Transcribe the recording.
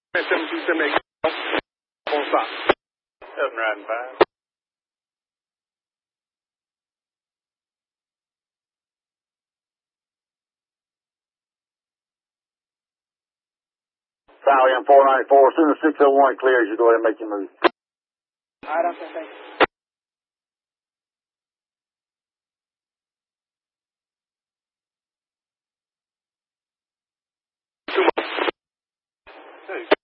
7278 on stop. 7 riding 5. Stallion 494, as soon as 601 clears, you go ahead and make your move. All right, okay, thanks. Two.